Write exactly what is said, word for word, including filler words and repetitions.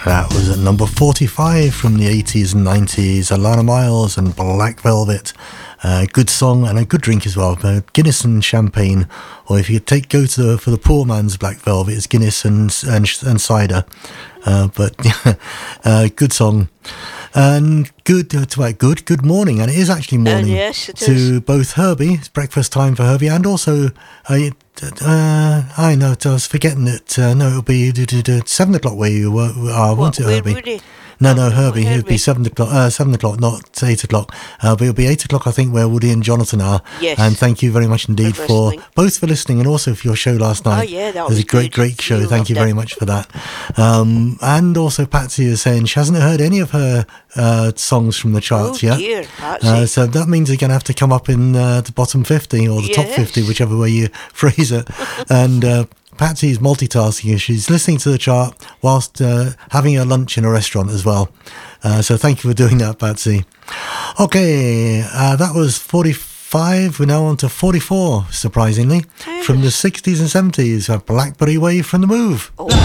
That was at number forty-five from the eighties and nineties. Alannah Myles and Black Velvet. Uh, good song and a good drink as well. Uh, Guinness and champagne, or if you take go to the, for the poor man's Black Velvet, it's Guinness and and, and cider. Uh, but uh, good song. And good, uh, to, uh, good, good morning, and it is actually morning uh, yes, it to is. both Herbie. It's breakfast time for Herbie, and also, uh, uh, I know, I was forgetting that. Uh, no, it'll be seven o'clock where you were, are, won't it, Where Herbie? would he? No, no, Herbie. Herbie. It'll be seven o'clock. Uh, seven o'clock, not eight o'clock. Uh, but it'll be eight o'clock, I think, where Woody and Jonathan are. Yes. And thank you very much indeed For for listening. both for listening and also for your show last night. Oh, yeah, that it was was a great, good. great show. You Thank you loved very it. much for that. Um, and also Patsy is saying she hasn't heard any of her uh, songs from the charts Oh, yet. dear, Patsy. Uh, so that means you're going to have to come up in uh, the bottom fifty or the top Yes. fifty, whichever way you phrase it. And uh, Patsy's multitasking. She's listening to the chart whilst uh, having her lunch in a restaurant as well. Uh, so thank you for doing that, Patsy. Okay, uh, that was forty-five. We're now on to forty-four, surprisingly, from the sixties and seventies. A Blackberry Wave from The Move. Oh.